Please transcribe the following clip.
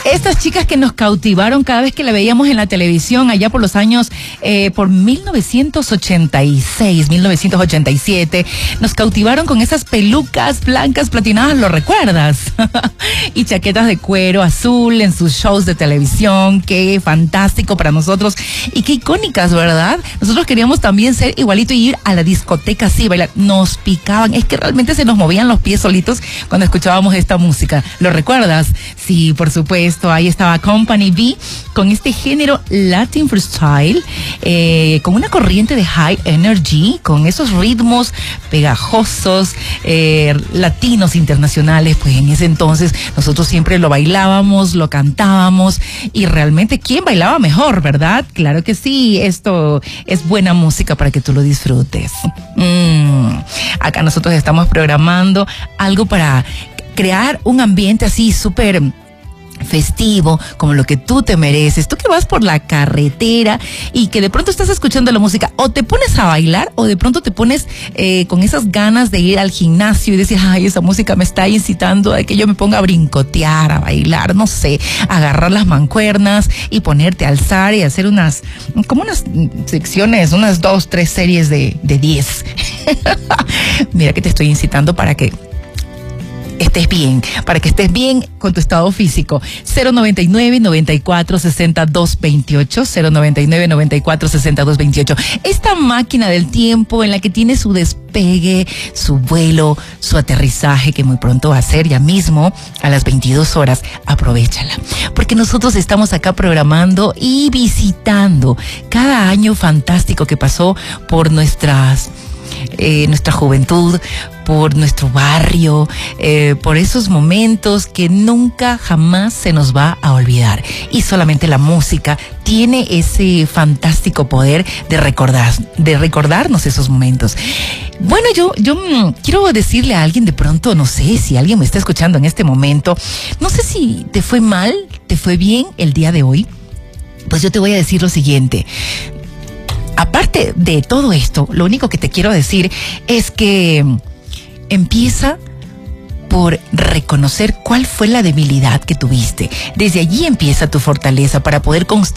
Estas chicas que nos cautivaron cada vez que la veíamos en la televisión allá por los años, por 1986, 1987, nos cautivaron con esas pelucas blancas platinadas, ¿lo recuerdas? Y chaquetas de cuero azul en sus shows de televisión. Qué fantástico para nosotros y qué icónicas, ¿verdad? Nosotros queríamos también ser igualito y ir a la discoteca así, bailar. Nos picaban, es que realmente se nos movían los pies solitos cuando escuchábamos esta música. ¿Lo recuerdas? Sí, por supuesto, ahí estaba Company B con este género Latin Freestyle, con una corriente de high energy, con esos ritmos pegajosos, latinos internacionales. Pues en ese entonces nosotros siempre lo bailábamos, lo cantábamos, y realmente ¿quién bailaba mejor, verdad? Claro que sí, esto es buena música para que tú lo disfrutes. Acá nosotros estamos programando algo para crear un ambiente así súper festivo, como lo que tú te mereces. Tú que vas por la carretera y que de pronto estás escuchando la música, o te pones a bailar, o de pronto te pones con esas ganas de ir al gimnasio y decir, ay, esa música me está incitando a que yo me ponga a brincotear, a bailar, no sé, agarrar las mancuernas y ponerte a alzar y hacer unas secciones, unas 2, 3 series de 10. Mira que te estoy incitando para que estés bien, con tu estado físico. 099-94-60-228, 099-94-60-228. Esta máquina del tiempo en la que tiene su despegue, su vuelo, su aterrizaje, que muy pronto va a ser ya mismo a las 22 horas, aprovéchala. Porque nosotros estamos acá programando y visitando cada año fantástico que pasó por nuestra juventud, por nuestro barrio, por esos momentos que nunca jamás se nos va a olvidar. Y solamente la música tiene ese fantástico poder de recordarnos esos momentos. Bueno, yo quiero decirle a alguien, de pronto, no sé si alguien me está escuchando en este momento, no sé si te fue mal, te fue bien el día de hoy. Pues yo te voy a decir lo siguiente. Aparte de todo esto, lo único que te quiero decir es que empieza por reconocer cuál fue la debilidad que tuviste. Desde allí empieza tu fortaleza para poder construir